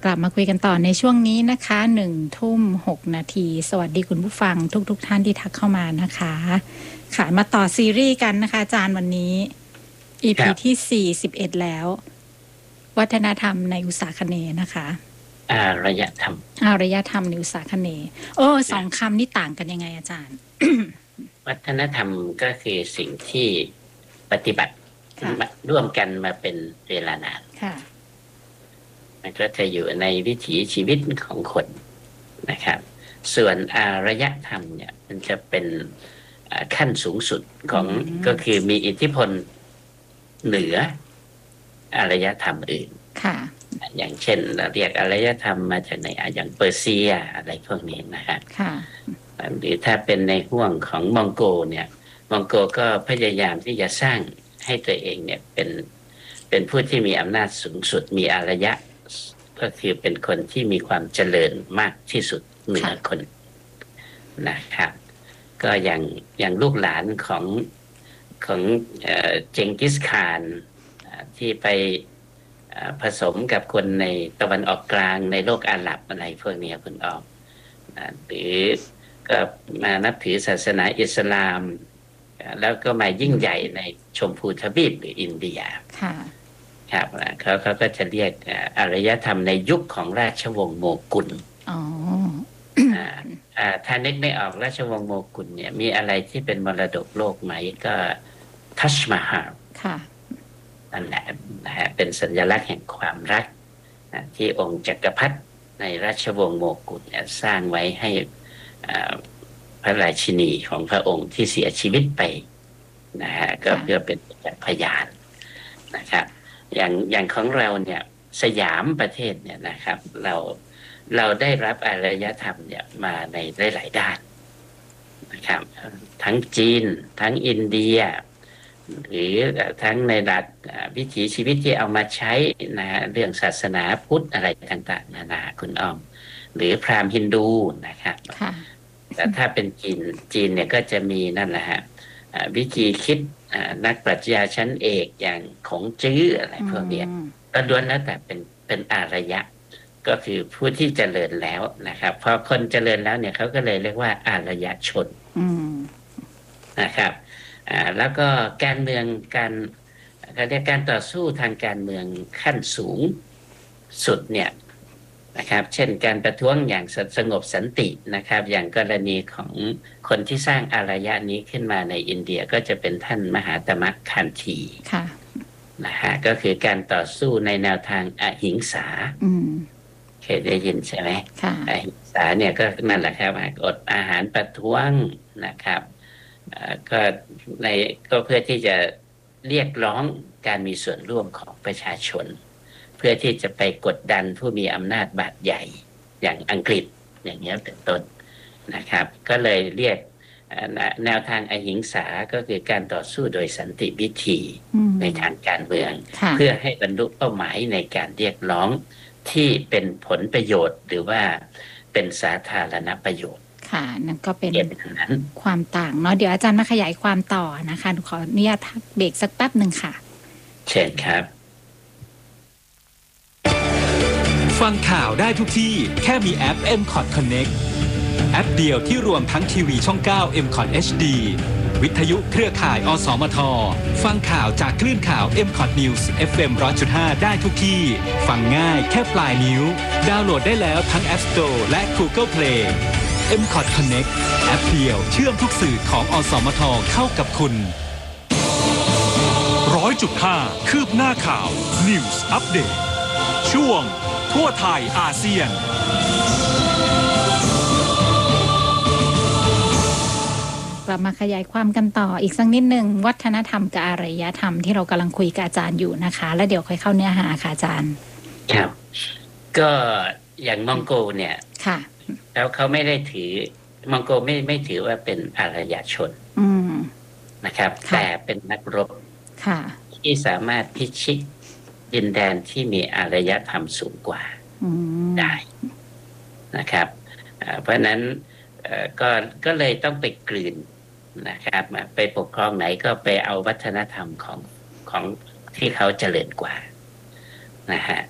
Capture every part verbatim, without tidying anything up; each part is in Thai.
ลับมาคุยกันต่อในช่วงนี้นะคะหนึ่งทุ่มหกนาทีสวัสดีคุณผู้ฟังทุกๆ ท่านที่ทักเข้ามานะคะค่ะมาต่อซีรีส์กันนะคะอาจารย์วันนี้ อี พี ที่สี่สิบเอ็ดแล้ววัฒนธรรมในอุตสาคเนย์นะคะอารยธรรมอารยธรรมในอุตสาคเนย์โอ้สองคำนี่ต่างกันยังไงอาจารย์วัฒนธรรมก็คือสิ่งที่ปฏิบัติร่วมกันมาเป็นเวลานานมันก็จะอยู่ในวิถีชีวิตของคนนะครับส่วนอารยธรรมเนี่ยมันจะเป็นขั้นสูงสุดของก็คือมีอิทธิพลเหนืออารยธรรมอื่นอย่างเช่นเราเรียกอารยธรรมมาจากในอย่างเปอร์เซียอะไรพวกนี้นะครับหรือถ้าเป็นในห่วงของมองโกเนี่ยมองโกก็พยายามที่จะสร้างให้ตัวเองเนี่ยเป็นเป็นผู้ที่มีอำนาจสูงสุดมีอารยะก็คือเป็นคนที่มีความเจริญมากที่สุดเหนือคนนะครับก็อย่างอย่างลูกหลานของของเอ่อเจงกิสข่านที่ไปผสมกับคนในตะวันออกกลางในโลกอาหรับอะไรพวกนี้คุณออกหรือก็มานับถือศาสนาอิสลามแล้วก็มายิ่งใหญ่ในชมพูทวีปหรืออินเดียครับเขาเขาก็จะเรียกอารยธรรมในยุคของราชวงศ์โมกุลอ๋ออ่าถ้านึกไม่ออกราชวงศ์โมกุลเนี่ยมีอะไรที่เป็นมรดกโลกไหมก็ทัชมาฮาลค่ะนั่นแหละนะฮะเป็นสัญลักษณ์แห่งความรักนะที่องค์จักรพรรดิในราชวงศ์โมกุลเนี่ยสร้างไว้ให้พระราชินีของพระองค์ที่เสียชีวิตไปนะฮะก็เพื่อเป็นพยานนะครับอย่างอย่างของเราเนี่ยสยามประเทศเนี่ยนะครับเราเราได้รับอารยธรรมเนี่ยมาในหลายๆด้านนะครับทั้งจีนทั้งอินเดียหรือทั้งในระดับวิถีชีวิตที่เอามาใช้นะเรื่องศาสนาพุทธอะไรต่างๆนานาคุณอ้อมหรือพราหมณ์ฮินดูนะครับแต่ถ้าเป็นจีนจีนเนี่ยก็จะมีนั่นแหละฮะวิธีคิดนักปรัชญาชั้นเอกอย่างของจื้ออะไรพวกนี้ก็ล้วนแล้วแต่เป็นเป็นอารยะก็คือผู้ที่เจริญแล้วนะครับพอคนเจริญแล้วเนี่ยเขาก็เลยเรียกว่าอารยชนนะครับอ่าแล้วก็การเมืองการเขาเรียกการต่อสู้ทางการเมืองขั้นสูงสุดเนี่ยนะครับเช่นการประท้วงอย่างสงบสันตินะครับอย่างกรณีของคนที่สร้างอารยะนี้ขึ้นมาในอินเดียก็จะเป็นท่านมหาตมะคันธีค่ะนะฮะก็คือการต่อสู้ในแนวทางอหิงสาเคยได้ยินใช่ไหมค่ะอหิงสาเนี่ยก็นั่นแหละครับอดอาหารประท้วงนะครับก็ในก็เพื่อที่จะเรียกร้องการมีส่วนร่วมของประชาชนเพื่อที่จะไปกดดันผู้มีอำนาจบาดใหญ่อย่างอังกฤษอย่างนี้เป็นต้นนะครับก็เลยเรียกแนวทางอหิงสาก็คือการต่อสู้โดยสันติวิธีในทางการเมืองเพื่อให้บรรลุเป้าหมายในการเรียกร้องที่เป็นผลประโยชน์หรือว่าเป็นสาธารณประโยชน์ค่ะนั่นก็เป็นความต่างเนาะเดี๋ยวอาจารย์มาขยายความต่อนะคะขออนุญาตพักเบรกสักแป๊บหนึ่งค่ะเชิญครับฟังข่าวได้ทุกที่แค่มีแอป เอ็ม คอท Connect แอปเดียวที่รวมทั้งทีวีช่องเก้า เอ็ม คอท เอช ดี วิทยุเครือข่าย อสมท ฟังข่าวจากคลื่นข่าว เอ็ม คอท News เอฟ เอ็ม หนึ่งร้อยจุดห้า ได้ทุกที่ฟังง่ายแค่ปลายนิ้วดาวน์โหลดได้แล้วทั้ง App Store และ Google Play เอ็ม คอท Connect แอปเดียวเชื่อมทุกสื่อของอสมทเข้ากับคุณ หนึ่งร้อยจุดห้า คืบหน้าข่าว News Update ช่วงทั่วไทยอาเซียนกลับมาขยายความกันต่ออีกสักนิดหนึ่งวัฒนธรรมกับอารยธรรมที่เรากำลังคุยกับอาจารย์อยู่นะคะแล้วเดี๋ยวค่อยเข้าเนื้อหาค่ะอาจารย์ครับก็อย่างมองโกเนี่ยค่ะแล้วเขาไม่ได้ถือมองโกไม่ไม่ถือว่าเป็นอารยชนนะครับแต่เป็นนักรบที่สามารถพิชิตดินแดนที่มีอารยธรรมสูงกว่าได้นะครับเพราะนั้นก็ก็เลยต้องไปกลืนนะครับไปปกครองไหนก็ไปเอาวัฒนธรรมของของที่เขาเจริญกว่านะฮะ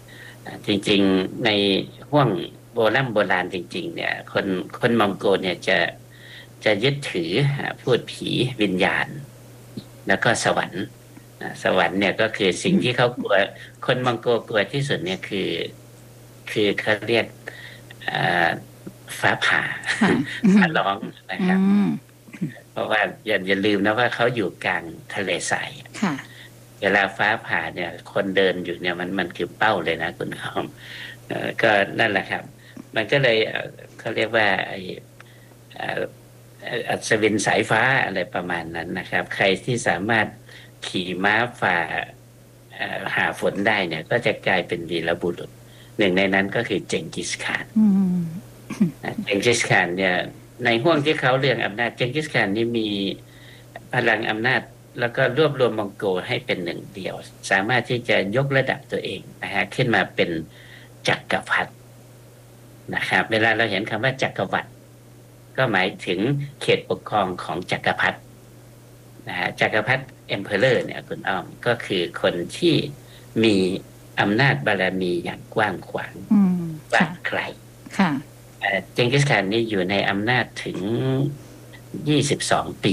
จริงๆในห่วงโบราณโบราณจริงๆเนี่ยคนคนมองโกเนี่ยจะจะยึดถือพูดผีวิญญาณแล้วก็สวรรค์สวรรค์เนี่ยก็คือสิ่งที่เขากลัวคนมองโกกลัวที่สุดเนี่ยคือคือเขาเรียกฟ้าผ่าฟ้าร้องนะครับเพราะว่าอย่าอย่าลืมนะว่าเขาอยู่กลางทะเลทรายเวลาฟ้าผ่าเนี่ยคนเดินอยู่เนี่ยมันมันคือเป้าเลยนะคุณน้องก็นั่นแหละครับมันก็เลยเขาเรียกว่าไอ้อัศวินสายฟ้าอะไรประมาณนั้นนะครับใครที่สามารถขี่ม้าฝ่าหาฝนได้เนี่ยก็จะกลายเป็นวีรบุรุษหนึ่งในนั้นก็คือเจงกิสข่านเจงกิสข่านเนี่ยในห่วงที่เขาเรื่องอำนาจเจงกิสข่านนี่มีพลังอำนาจแล้วก็รวบรวมมองโกให้เป็นหนึ่งเดียวสามารถที่จะยกระดับตัวเองนะฮะขึ้นมาเป็นจักรพรรดินะครับเวลาเราเห็นคำว่าจักรวรรดิก็หมายถึงเขตปกครองของจักรพรรดินะฮะจักรพรรดิ emperor เนี่ยคุณอ้อมก็คือคนที่มีอำนาจบารมีอย่างกว้างขวางกว่าใครเจงกิสข่านนี่อยู่ในอำนาจถึงยี่สิบสองปี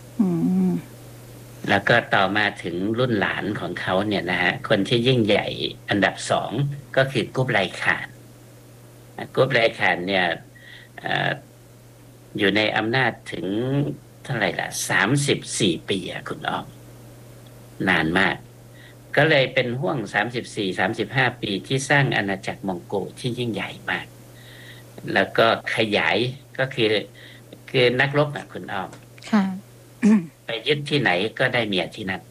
แล้วก็ต่อมาถึงรุ่นหลานของเขาเนี่ยนะฮะคนที่ยิ่งใหญ่อันดับสองก็คือกุบไลข่านกุบไลข่านเนี่ยอยู่ในอำนาจถึงเท่าไหร่ล่ะสามสิบสี่ปีอะคุณอ้อมนานมากก็เลยเป็นห่วงสามสิบสี่ สามสิบห้าปีที่สร้างอาณาจักรมองโกที่ยิ่งใหญ่มากแล้วก็ขยายก็คือคือนักรบอะคุณอ้อมค่ะไปยึดที่ไหนก็ได้เมียที่นั่น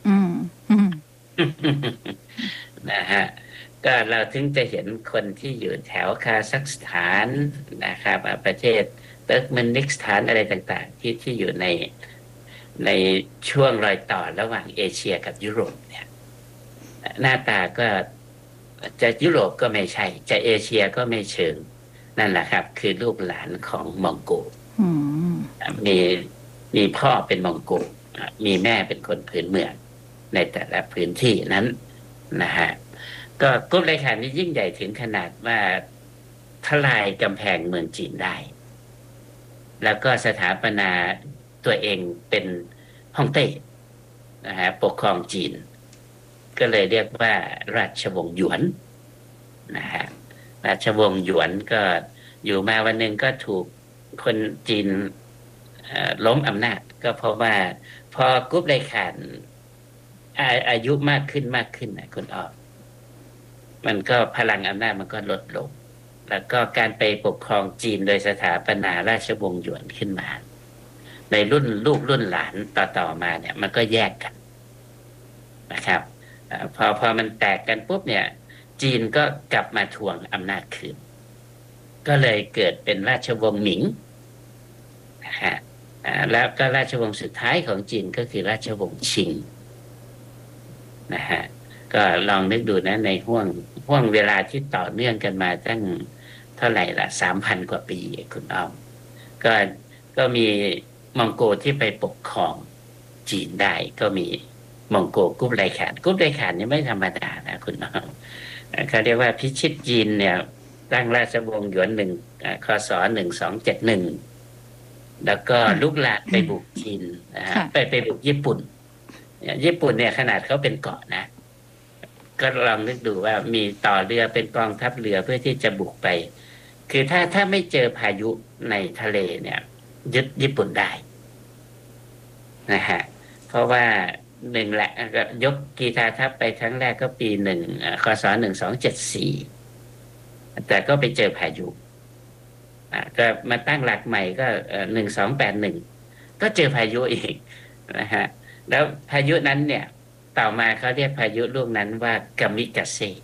นะฮะก็เราถึงจะเห็นคนที่อยู่แถวคาซัคสถานนะครับประเทศเติร์กเมนิสถานอะไรต่างๆที่ที่อยู่ในในช่วงรอยต่อระหว่างเอเชียกับยุโรปเนี่ยหน้าตาก็จะยุโรปก็ไม่ใช่จะเอเชียก็ไม่เชิงนั่นแหละครับคือลูกหลานของมองโกมีมีพ่อเป็นมองโกมีแม่เป็นคนพื้นเมืองในแต่ละพื้นที่นั้นนะฮะก็กุบไลข่านนี่ยิ่งใหญ่ถึงขนาดว่าทลายกำแพงเมืองจีนได้แล้วก็สถาปนาตัวเองเป็นฮ่องเต้นะฮะปกครองจีนก็เลยเรียกว่าราชวงศ์หยวนนะฮะราชวงศ์หยวนก็อยู่มาวันหนึ่งก็ถูกคนจีนล้มอำนาจก็เพราะว่าพอกุบไลข่านอาอายุมากขึ้นมากขึ้นนะคุณอ้อมันก็พลังอำนาจมันก็ลดลงแล้วก็การไปปกครองจีนโดยสถาปนาราชวงศ์หยวนขึ้นมาในรุ่นลูกรุ่นหลานต่อๆมาเนี่ยมันก็แยกกันนะครับพอพอมันแตกกันปุ๊บเนี่ยจีนก็กลับมาทวงอำนาจคืนก็เลยเกิดเป็นราชวงศ์หมิงนะฮะแล้วก็ราชวงศ์สุดท้ายของจีนก็คือราชวงศ์ชิงนะฮะก็ลองนึกดูนะในห่วงห่วงเวลาที่ต่อเนื่องกันมาตั้งเท่าไหร่ละสามพันกว่าปีคุณอ้อมก็ก็มีมองโกที่ไปปกครองจีนได้ก็มีมองโกกุบไลข่านกุบไลข่านนี่ไม่ธรรมดานะคุณอ้อมเขาเรียกว่าพิชิตจีนเนี่ยตั้งราชวงศ์หยวนหนึ่งคศหนึ่งสองเจ็ดหนึ่งแล้วก็ลุกลามไปบุกจีนนะฮะไปไปบุกญี่ปุ่นญี่ปุ่นเนี่ยขนาดเขาเป็นเกาะนะก็ลองนึกดูว่ามีต่อเรือเป็นกองทัพเรือเพื่อที่จะบุกไปคือถ้าถ้าไม่เจอพายุในทะเลเนี่ยยึดญี่ปุ่นได้นะฮะเพราะว่าหนึ่งแหละยกกีฬาทัพไปครั้งแรกก็ปีหนึ่งคศหนึ่งสองเจ็ดสี่แต่ก็ไปเจอพายุก็มาตั้งหลักใหม่ก็หนึ่งสองแปดหนึ่งก็เจอพายุอีกนะฮะแล้วพายุนั้นเนี่ยต่อมาเขาเรียกพายุลูกนั้นว่ากามิกาเซ่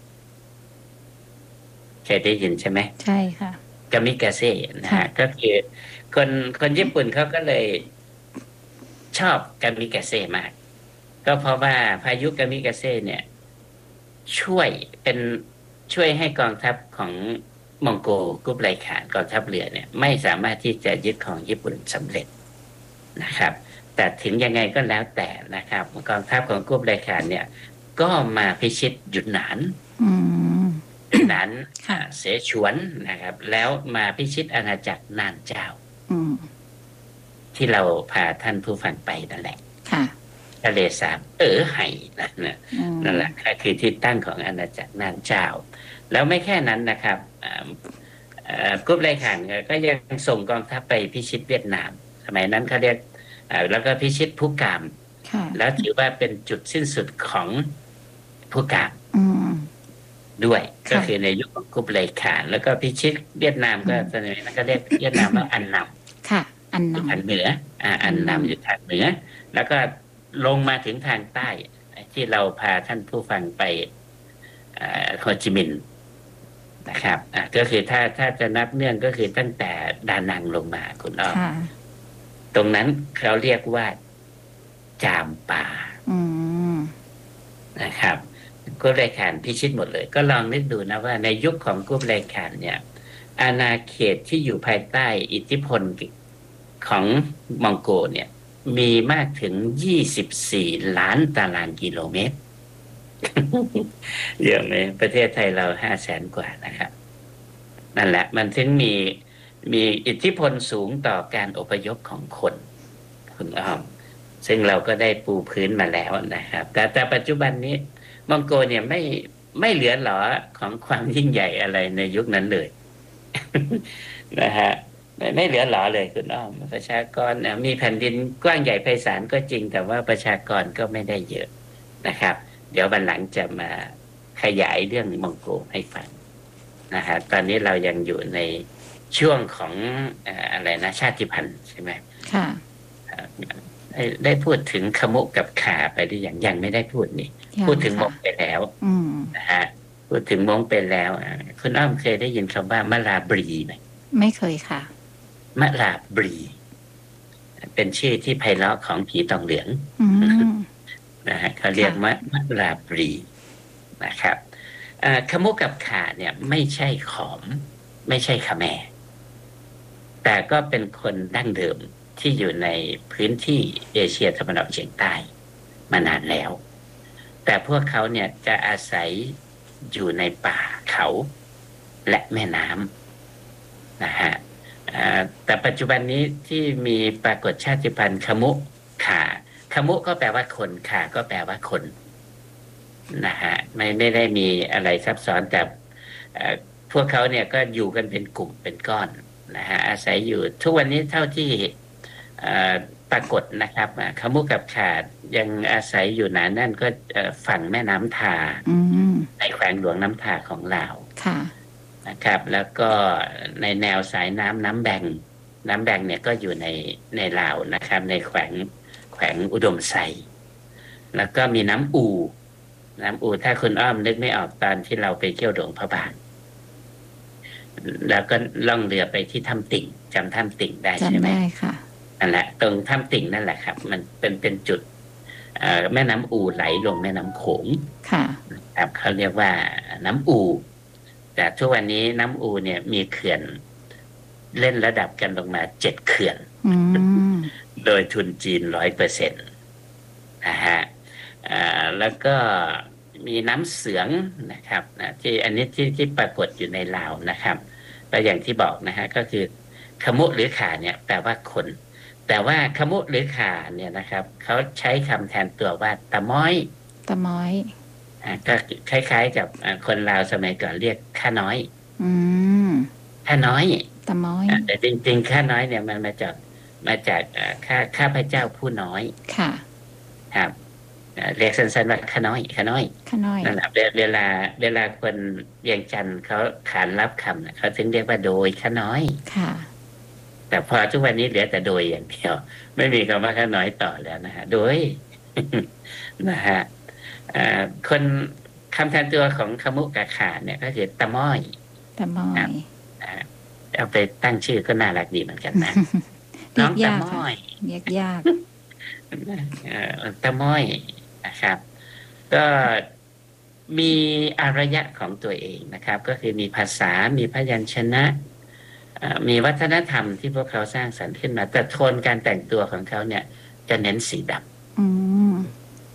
เคยได้ยินใช่ไหมใช่ค่ะกามิกาเซ่นะฮะก็คือคนคนญี่ปุ่นเขาก็เลยชอบกามิกาเซ่มากก็เพราะว่าพายุกามิกาเซ่เนี่ยช่วยเป็นช่วยให้กองทัพของมองโกกุบไลข่านกองทัพเรือเนี่ยไม่สามารถที่จะยึดของญี่ปุ่นสำเร็จนะครับแต่ถึงยังไงก็แล้วแต่นะครับกองทัพของกุบไลข่านเนี่ยก็มาพิชิตหยุนหนานหยุนหนานเสฉวนนะครับแล้วมาพิชิตอาณาจักรน่านเจ้าที่เราพาท่านผู้ฟังไปนั่นแหละทะเลสาบเอ๋อไห่นั่นแหละคือที่ตั้งของอาณาจักรน่านเจ้าแล้วไม่แค่นั้นนะครับกุ๊บไลข่านก็ยังส่งกองทัพไปพิชิตเวียดนามสมัยนั้นเขาเรียกแล้วก็พิชิตภูกามแล้วถือว่าเป็นจุดสิ้นสุดของภูกามด้วยก็คือในยุคของกุ๊บไลข่านแล้วก็พิชิตเวียดนามก็สมัยนั้นก็เรียกเวียดนามว่าอันนำค่ะอันนำทางเหนืออ่าอันนำอยู่ทางเหนือแล้วก็ลงมาถึงทางใต้ที่เราพาท่านผู้ฟังไปโฮจิมินห์นะครับอ่าก็คือถ้าถ้าจะนับเนื่องก็คือตั้งแต่ดานังลงมาคุณอ้อมตรงนั้นเขาเรียกว่าจามปานะครับกุ๊บไลข่านพิชิตหมดเลยก็ลองนึกดูนะว่าในยุคของกุ๊บไลข่านเนี่ยอาณาเขตที่อยู่ภายใต้อิทธิพลของมองโกเนี่ยมีมากถึงยี่สิบสี่ล้านตารางกิโลเมตรเยอะไหมประเทศไทยเราห้าแสนกว่านะครับนั่นแหละมันถึงมีมีอิทธิพลสูงต่อการอพยพของคนคุณอ้อมซึ่งเราก็ได้ปูพื้นมาแล้วนะครับแต่แต่ปัจจุบันนี้มองโกเนี่ยไม่ไม่เหลือหลอของความยิ่งใหญ่อะไรในยุคนั้นเลยนะฮะไม่ไม่เหลือหลอเลยคุณอ้อมประชากรมีแผ่นดินกว้างใหญ่ไพศาลก็จริงแต่ว่าประชากรก็ไม่ได้เยอะนะครับเดี๋ยววันหลังจะมาขยายเรื่องมองโกให้ฟังนะฮะตอนนี้เรายังอยู่ในช่วงของอะไรนะชาติพันธุ์ใช่ไหมค่ะได้ได้พูดถึงขมุกับขาไปหรือยังยังไม่ได้พูดนี่พูดถึงมงไปแล้วนะฮะพูดถึงมงไปแล้วคุณอ้อมเคยได้ยินคำว่ามะลาบรีไหมไม่เคยค่ะมะลาบรีเป็นชื่อที่ไพเราะของผีตองเหลืองนะฮะเขาเรียกมะมะลาบรีนะครับขมุกับขาเนี่ยไม่ใช่ขอมไม่ใช่ขแมร์แต่ก็เป็นคนดั้งเดิมที่อยู่ในพื้นที่เอเชียตะวันออกเฉียงใต้มานานแล้วแต่พวกเขาเนี่ยจะอาศัยอยู่ในป่าเขาและแม่น้ำนะฮะแต่ปัจจุบันนี้ที่มีปรากฏชาติพันธุ์ขมุขาขมุก็แปลว่าคนขาก็แปลว่าคนนะฮะไม่ไม่ได้มีอะไรซับซ้อนแต่พวกเขาเนี่ยก็อยู่กันเป็นกลุ่มเป็นก้อนนะฮะอาศัยอยู่ทุกวันนี้เท่าที่ปรากฏนะครับขมุกับขายังอาศัยอยู่หนาแน่นก็ฝั่งแม่น้ำทาในแขวงหลวงน้ำทาของลาวนะครับแล้วก็ในแนวสายน้ำน้ำแบงน้ำแบงเนี่ยก็อยู่ในในลาวนะครับในแขวงแขวงอุดมไซแล้วก็มีน้ำอูน้ำอูถ้าคุณอ้อมนึกไม่ออกตอนที่เราไปเที่ยวหลวงพระบางแล้วก็ล่องเรือไปที่ถ้ำติ่งจำถ้ำติ่งได้ใช่ไหมได้ค่ะนั่นแหละตรงถ้ำติ่งนั่นแหละครับมันเป็นเป็นจุดแม่น้ำอูไหลลงแม่น้ำโขงค่ะครับเขาเรียกว่าน้ำอูแต่ทุกวันนี้น้ำอูเนี่ยมีเขื่อนเล่นระดับกันลงมาเจ็ดเขื่อนโดยทุนจีนร้อยเปอร์เซ็นต์นะฮะแล้วก็มีน้ำเสืองนะครับนะที่อันนี้ที่ที่ปรากฏอยู่ในลาวนะครับก็อย่างที่บอกนะฮะก็คือขมุหรือขาเนี่ยแปลว่าคนแต่ว่าขมุหรือขาเนี่ยนะครับเขาใช้คำแทนตัวว่าตะม้อยตะม้อยก็คล้ายๆกับคนลาวสมัยก่อนเรียกข้าน้อยอืมข้าน้อยตะม้อยแต่จริงๆข้าน้อยเนี่ยมันมาจากมาจากข้าข้าพเจ้าผู้น้อยค่ะครับเรียกสั้นๆว่าข้าน้อยข้าน้อยข้าน้อยนั่นแหละเวลาเวลาคนเวียงจันทร์เขาขานรับคำเขาถึงเรียกว่าโดยข้าน้อยค่ะแต่พอทุกวันนี้เหลือแต่โดยอย่างเดียวไม่มีคำว่าข้าน้อยต่อแล้วนะฮะโดยนะฮะคนคำแทนตัวของขมุกะขาเนี่ยก็คือตะม้อยตะม้อยเอาไปตั้งชื่อก็น่ารักดีเหมือนกันนะน้องตะม้อยเรียกยากตะม้อยนะครับก็มีอารยะของตัวเองนะครับก็คือมีภาษามีพยัญชนะมีวัฒนธรรมที่พวกเขาสร้างสรรค์ขึ้นมาแต่โทนการแต่งตัวของเขาเนี่ยจะเน้นสีดำ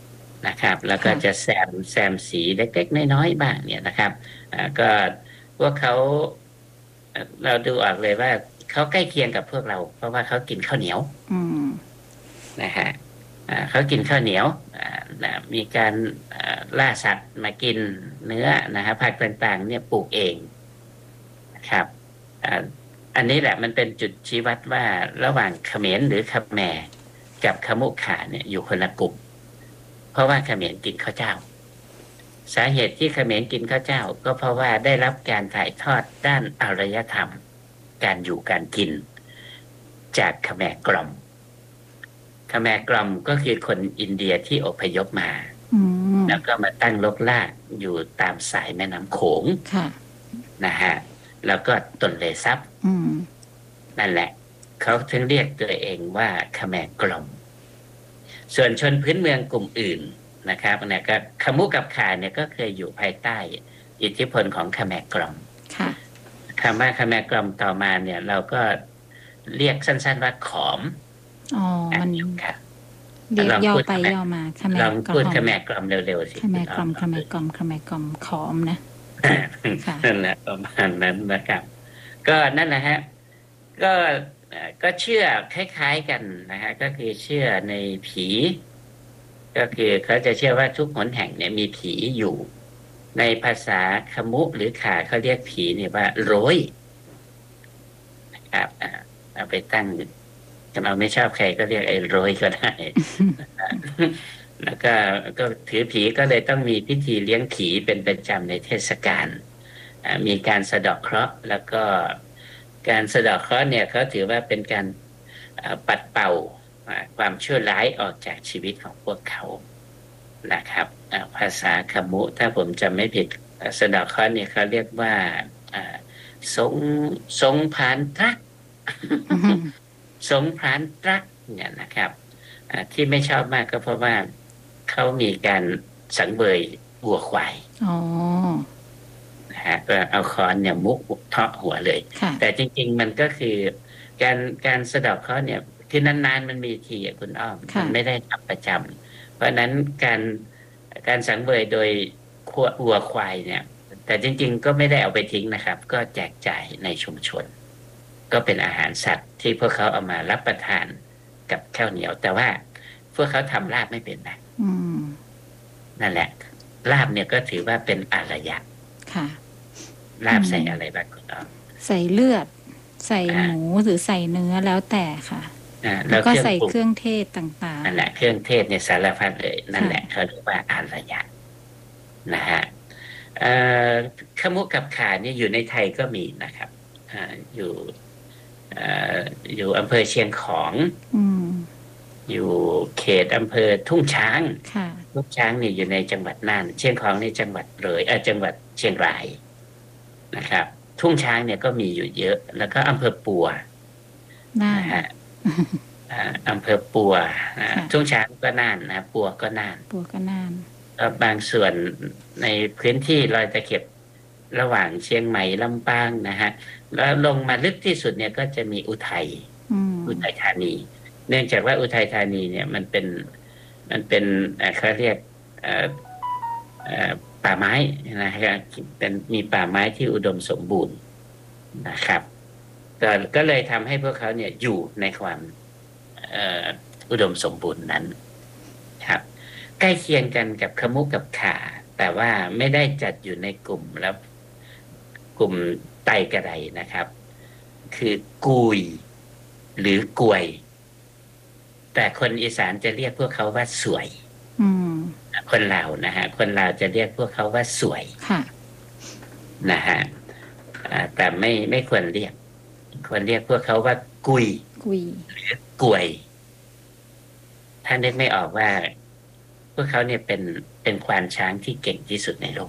นะครับ แล้วก็จะแซมแซมสีเล็กๆน้อยๆบ้างเนี่ยนะครับอ่าก็พวกเขาเราดูออกเลยว่าเขาใกล้เคียงกับพวกเราเพราะว่าเขากินข้าวเหนียวนะฮะเขากินข้าวเหนียวมีการล่าสัตว์มากินเนื้อนะฮะผักต่างๆเนี่ยปลูกเองนะครับอันนี้แหละมันเป็นจุดชี้วัดว่าระหว่างเขมรหรือคแมร์กับขมุขาเนี่ยอยู่คนละกลุ่มเพราะว่าเขมรกินข้าวเจ้าสาเหตุที่เขมรกินข้าวเจ้าก็เพราะว่าได้รับการถ่ายทอดด้านอารยธรรมการอยู่การกินจากเขมรกล่อมเขมรกล่อมก็คือคนอินเดียที่อพยพมาแล้วก็มาตั้งรกรากอยู่ตามสายแม่น้ำโขงนะฮะแล้วก็ตนเลซับนั่นแหละเขาถึงเรียกตัวเองว่าเขมรกล่อมส่วนชนพื้นเมืองกลุ่มอื่นนะครับเนี่ยก็ขมุกับขาเนี่ยก็เคยอยู่ภายใต้อิทธิพลของเขมรกล่อมคำว่าเขมรกล่อมต่อมาเนี่ยเราก็เรียกสั้นๆว่าขอมอ๋อมันเรียกย่อไปย่อมาเขมรกล่อมลองพูดเขมรกล่อมเร็วๆสิเขมรกล่อมเขมรกล่อมเขมรกล่อมขอมนะนั่นแหละประมาณนั้นนะครับก็นั่นแหละฮะก็ก็เชื่อคล้ายๆกันนะฮะก็คือเชื่อในผีก็คือเขาจะเชื่อว่าทุกหนแห่งเนี่ยมีผีอยู่ในภาษาขมุหรือขาเขาเรียกผีเนี่ยว่าโรยนะครับเอาไปตั้งถ้าเราไม่ชอบใครก็เรียกไอ้โรยก็ได้แล้วก็ก็ถือผีก็เลยต้องมีพิธีเลี้ยงผีเป็นประจำในเทศกาลมีการสะเดาะเคราะห์แล้วก็การสะเดาะเคราะห์เนี่ยเขาถือว่าเป็นการปัดเป่าความชั่วร้ายออกจากชีวิตของพวกเขานะครับภาษาขมุถ้าผมจำไม่ผิดสะเดาะเคราะห์เนี่ยเขาเรียกว่าสงสงพานตรักสงพานตรักเนี่ยนะครับที่ไม่ชอบมากก็เพราะว่าเขามีการสังเวยวัวควายนะฮะก็เอาค้อนเนี่ยมุกเทาะหัวเลยแต่จริงๆมันก็คือการการสะเดาะเคราะห์เนี่ยคือนานๆมันมีทีอ่ะคุณอ้อมมันไม่ได้ทำประจำเพราะนั้นการการสังเวยโดยวัวควายเนี่ยแต่จริงๆก็ไม่ได้เอาไปทิ้งนะครับก็แจกจ่ายในชุมชนก็เป็นอาหารสัตว์ที่พวกเขาเอามารับประทานกับข้าวเหนียวแต่ว่าพวกเขาทำลาบไม่เป็นนะนั่นแหละลาบเนี่ยก็ถือว่าเป็นอารยะค่ะลาบใส่อะไรบ้างคุณอ้อมใส่เลือดใส่หมูหรือใส่เนื้อแล้วแต่ค่ะแล้วก็ใส่เครื่องเทศต่างๆนั่นแหละเครื่องเทศเนี่ยสารพัดเลยนั่นแหละเขาเรียกว่าอารยะนะฮะขมุกับขาเนี่ยอยู่ในไทยก็มีนะครับอยู่อยู่อำเภอเชียงของอยู่เขตอำเภอทุ่งช้างทุ่งช้างนี่อยู่ในจังหวัดน่านเชียงของในจังหวัดเลยเออจังหวัดเชียงรายนะครับทุ่งช้างเนี่ยก็มีอยู่เยอะแล้วก็อำเภอปัวนะฮะอำเภอปัวทุ่งช้างก็น่านนะปัวก็น่านปัวก็น่านบางส่วนในพื้นที่รอยตะเข็บระหว่างเชียงใหม่ลำปางนะฮะแล้วลงมาลึกที่สุดเนี่ยก็จะมีอุทัยอุทัยธานีเนื่องจากว่าอุทัยธานีเนี่ยมันเป็นมันเป็นเขาเรียกป่าไม้นะครับเป็นมีป่าไม้ที่อุดมสมบูรณ์นะครับก็ก็เลยทำให้พวกเขาเนี่ยอยู่ในความอุดมสมบูรณ์นั้นครับใกล้เคียงกันกับขมุกับขาแต่ว่าไม่ได้จัดอยู่ในกลุ่มแล้วกลุ่มไตกระไดนะครับคือกุยหรือกวยแต่คนอีสานจะเรียกพวกเขาว่าสวยคนลาวนะฮะคนลาวจะเรียกพวกเขาว่าสวยนะฮะแต่ไม่ไม่ควรเรียกควรเรียกพวกเขาว่ากุยหรือกวยท่านนึกไม่ออกว่าพวกเขาเนี่ยเป็นเป็นควานช้างที่เก่งที่สุดในโลก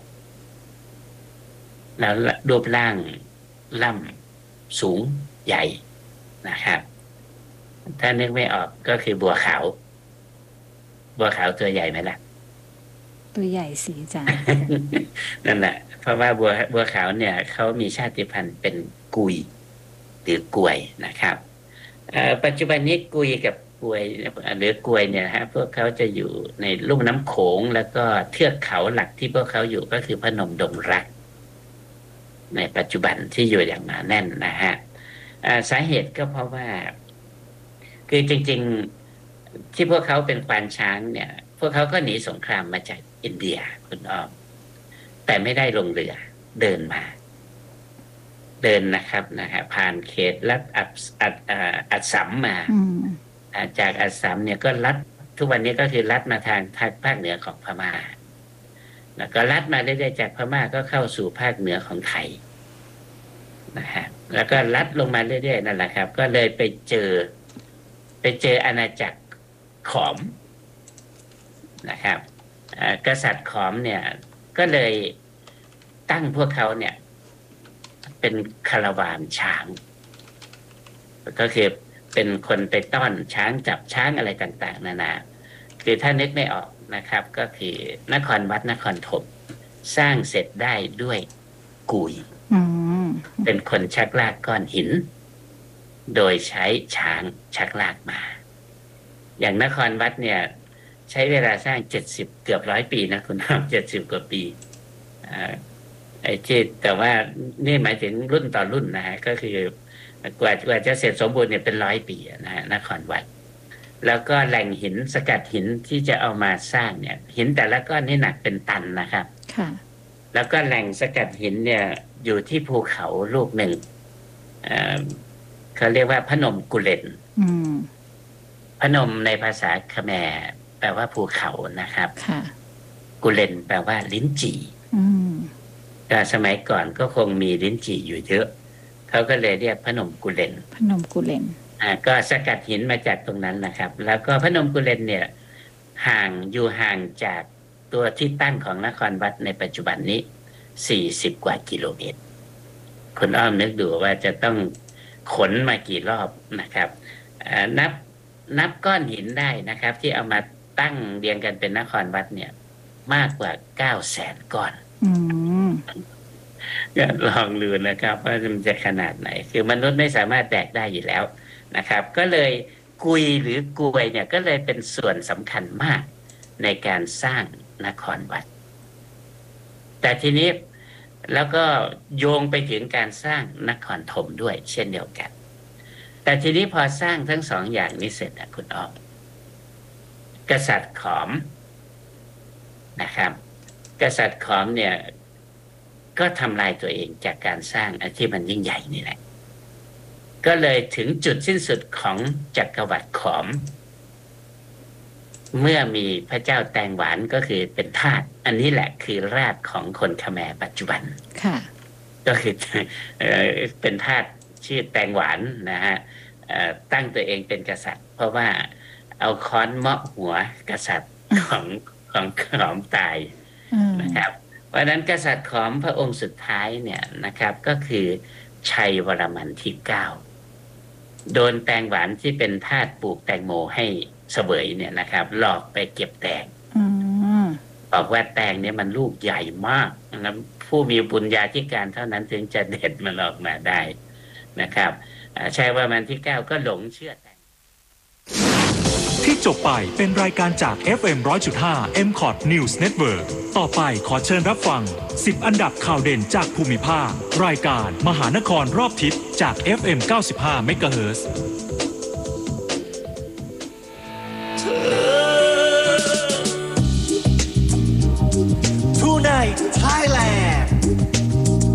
แล้วรูปร่างล่ำสูงใหญ่นะครับถ้านึกไม่ออกก็คือบัวขาวบัวขาวตัวใหญ่ไหมล่ะตัวใหญ่สิจ้ะนั่นแหละเพราะว่าบัวบัวขาวเนี่ยเขามีชาติพันธุ์เป็นกุยหรือกวยนะครับปัจจุบันนี้กุยกับกวยหรือกวยเนี่ยฮะพวกเขาจะอยู่ในลุ่มน้ำโขงแล้วก็เทือกเขาหลักที่พวกเขาอยู่ก็คือพนมดงรักในปัจจุบันที่อยู่อย่างหนาแน่นนะฮะสาเหตุก็เพราะว่าคือจริงๆที่พวกเขาเป็นควานช้างเนี่ยพวกเขาก็หนีสงครามมาจากอินเดียคุณอ้อมแต่ไม่ได้ลงเรือเดินมาเดินนะครับนะฮะผ่านเขตลัดอัดอัดอัดสัมมาจากอัดสัมเนี่ยก็ลัดทุกวันนี้ก็คือลัดมาทางทางภาคเหนือของพม่าแล้วก็ลัดมาเรื่อยๆจากพม่าก็เข้าสู่ภาคเหนือของไทยนะฮะแล้วก็ลัดลงมาเรื่อยๆนั่นแหละครับก็เลยไปเจอไปเจออาณาจักรขอมนะครับกษัตริย์ขอมเนี่ยก็เลยตั้งพวกเขาเนี่ยเป็นคาราวานช้างก็คือเป็นคนไปต้อนช้างจับช้างอะไรต่างๆนานาคือถ้านึกไม่ออกนะครับก็คือนครวัดนครธมสร้างเสร็จได้ด้วยกุยเป็นคนชักลากก้อนหินโดยใช้ช้างชักลากมาอย่างนครวัดเนี่ยใช้เวลาสร้างเจ็ดสิบเกือบร้อยปีนะคุณน้องเจ็ดสิบกว่าปีไอ้ที่แต่ว่านี่หมายถึงรุ่นต่อรุ่นนะฮะก็คือกว่ากว่าจะเสร็จสมบูรณ์เนี่ยเป็นร้อยปีนะฮะนครวัดแล้วก็แหล่งหินสกัดหินที่จะเอามาสร้างเนี่ยหินแต่ละก้อนนี่หนักเป็นตันนะครับค่ะแล้วก็แหล่งสกัดหินเนี่ยอยู่ที่ภูเขาลูกหนึ่งเอ่อเขาเรียกว่าพนมกุเลนพนมในภาษาเขมรแปลว่าภูเขานะครับค่ะกุเลนแปลว่าลิ้นจี่แต่สมัยก่อนก็คงมีลิ้นจี่อยู่เยอะเขาก็เลยเรียกพนมกุเลนพนมกุเลนอ่าก็สกัดหินมาจากตรงนั้นนะครับแล้วก็พนมกุเลนเนี่ยห่างอยู่ห่างจากตัวที่ตั้งของนครวัดในปัจจุบันนี้สี่สิบกว่ากิโลเมตรคุณอ้อมนึกดูว่าจะต้องขนมากี่รอบนะครับนับนับก้อนหินได้นะครับที่เอามาตั้งเรียงกันเป็นนครวัดเนี่ยมากกว่าเก้าแสนก้อนก็ลองดูนะครับว่ามันจะขนาดไหนคือมนุษย์ไม่สามารถแบกได้อยู่แล้วนะครับก็เลยกุยหรือกวยเนี่ยก็เลยเป็นส่วนสำคัญมากในการสร้างนครวัดแต่ทีนี้แล้วก็โยงไปถึงการสร้างนครธมด้วยเช่นเดียวกันแต่ทีนี้พอสร้างทั้งสองอย่างนี้เสร็จนะคุณอ้อมกษัตริย์ขอมนะครับกษัตริย์ขอมเนี่ยก็ทำลายตัวเองจากการสร้างอันที่มันยิ่งใหญ่นี่แหละก็เลยถึงจุดสิ้นสุดของจักรวรรดิขอมเมื่อมีพระเจ้าแตงหวานก็คือเป็นทาสอันนี้แหละคือรากของคนเขมรปัจจุบันค่ะก็คือเอ่อเป็นทาสชื่อแตงหวานนะฮะตั้งตัวเองเป็นกษัตริย์เพราะว่าเอาค้อนเมาะหัวกษัตริย์ของของขอมตายนะครับเพราะนั้นกษัตริย์ขอมพระองค์สุดท้ายเนี่ยนะครับก็คือชัยวรมันที่เก้าโดนแตงหวานที่เป็นทาสปลูกแตงโมให้เสวยเนี่ยนะครับหลอกไปเก็บแตงบอกว่าแตงเนี่ยมันลูกใหญ่มากนะผู้มีบุญญาธิการเท่านั้นถึงจะเด็ดมันออกมาได้นะครับชัยวรมันที่เก้าก็หลงเชื่อแตงที่จบไปเป็นรายการจาก เอฟ เอ็ม หนึ่งร้อยจุดห้า เอ็ม คอท News Network ต่อไปขอเชิญรับฟังสิบอันดับข่าวเด่นจากภูมิภาครายการมหานครรอบทิศจาก เอฟ เอ็ม เก้าสิบห้า เมกะเฮิรตซ์